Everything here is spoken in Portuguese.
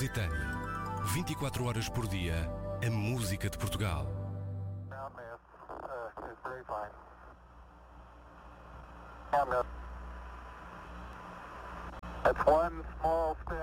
Lusitânia. 24 horas por dia, a música de Portugal. That's one small step